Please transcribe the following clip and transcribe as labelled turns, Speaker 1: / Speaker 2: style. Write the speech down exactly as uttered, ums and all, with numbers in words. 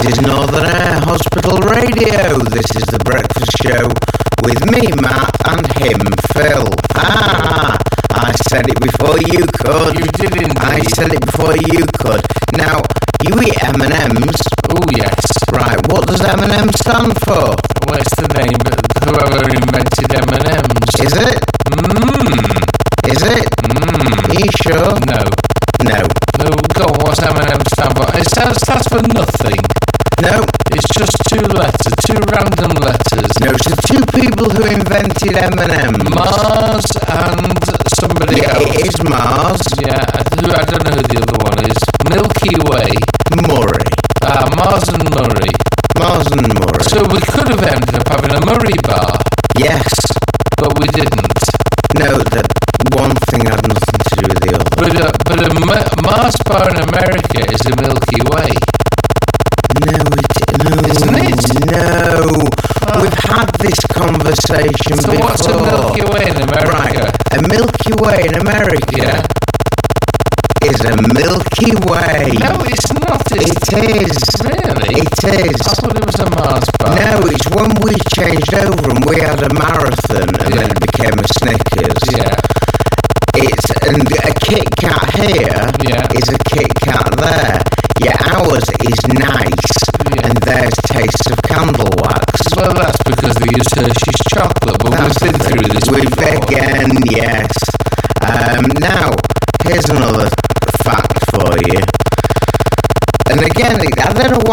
Speaker 1: is Northern Air Hospital Radio. This is the breakfast show with me, Matt, and him, Phil. Ah, I said it before you could.
Speaker 2: You did indeed.
Speaker 1: I said it before you could. Now, you eat M and M's.
Speaker 2: Oh, yes.
Speaker 1: Right, what does M and M stand for?
Speaker 2: Well, it's the name, but whoever invented M and M's.
Speaker 1: Is it?
Speaker 2: Mmm.
Speaker 1: Is it?
Speaker 2: Mmm.
Speaker 1: Are you sure?
Speaker 2: No.
Speaker 1: No.
Speaker 2: No, go on, what's M and M stand for? It stands, stands for nothing.
Speaker 1: No.
Speaker 2: It's just two letters, two random letters.
Speaker 1: No, it's the two people who invented M and M's.
Speaker 2: Mars and somebody
Speaker 1: Yeah,
Speaker 2: else.
Speaker 1: it is Mars.
Speaker 2: Yeah, I, who, I don't know who the other one is. Milky Way.
Speaker 1: Murray.
Speaker 2: Ah, Mars and Murray.
Speaker 1: Mars and Murray.
Speaker 2: So we could have ended up having a Murray bar,
Speaker 1: Yes.
Speaker 2: but we didn't.
Speaker 1: No, that one thing had nothing to do with the other.
Speaker 2: But a, but a Ma- Mars bar in America is a Milky Way.
Speaker 1: No, it no,
Speaker 2: Isn't it?
Speaker 1: No.
Speaker 2: Oh.
Speaker 1: We've had this conversation
Speaker 2: So
Speaker 1: before.
Speaker 2: what's a Milky Way in America?
Speaker 1: Right. A Milky Way in America
Speaker 2: Yeah.
Speaker 1: is a Milky Way.
Speaker 2: No, it's not. It's,
Speaker 1: It is.
Speaker 2: really?
Speaker 1: It is.
Speaker 2: I thought it was a Mars bar.
Speaker 1: No, it's when we changed over and we had a marathon and then
Speaker 2: Yeah.
Speaker 1: it became a Snickers.
Speaker 2: Yeah.
Speaker 1: It's and a Kit Kat here
Speaker 2: Yeah.
Speaker 1: is a Kit Kat there. Yeah, ours is nice
Speaker 2: Yeah.
Speaker 1: and theirs tastes of candle wax.
Speaker 2: Well, that's because they use Hershey's chocolate, but
Speaker 1: That's
Speaker 2: we've been through this
Speaker 1: We've
Speaker 2: before.
Speaker 1: again, yes. Um, now, here's another fact for you. And again, I don't know